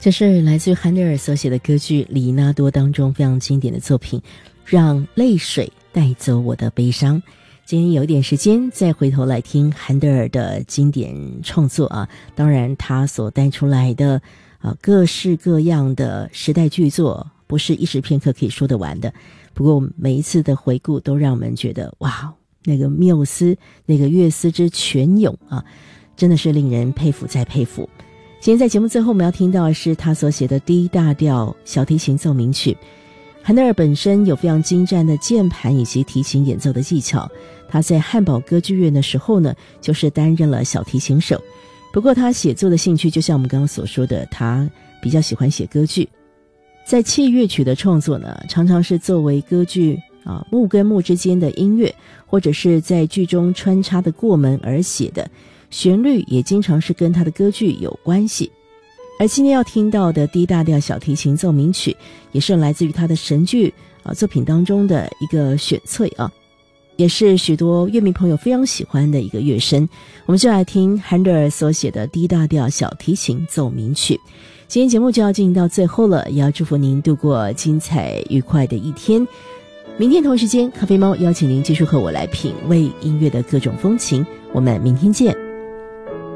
这是来自于韩德尔所写的歌剧《里纳多》当中非常经典的作品，让泪水带走我的悲伤。今天有点时间再回头来听韩德尔的经典创作啊，当然他所带出来的各式各样的时代巨作不是一时片刻可以说得完的，不过每一次的回顾都让我们觉得哇，那个缪斯那个乐思之泉涌啊，真的是令人佩服再佩服。今天在节目最后我们要听到的是他所写的 D 大调小提琴奏鸣曲。韩德尔本身有非常精湛的键盘以及提琴演奏的技巧，他在汉堡歌剧院的时候呢，就是担任了小提琴手。不过他写作的兴趣就像我们刚刚所说的，他比较喜欢写歌剧。在器乐曲的创作呢，常常是作为歌剧幕跟幕之间的音乐，或者是在剧中穿插的过门而写的，旋律也经常是跟他的歌剧有关系。而今天要听到的 D 大调小提琴奏鸣曲，也是来自于他的神剧作品当中的一个选粹啊，也是许多乐迷朋友非常喜欢的一个乐声。我们就来听韩德尔所写的 D 大调小提琴奏鸣曲。今天节目就要进行到最后了，也要祝福您度过精彩愉快的一天。明天同时间，咖啡猫邀请您继续和我来品味音乐的各种风情，我们明天见。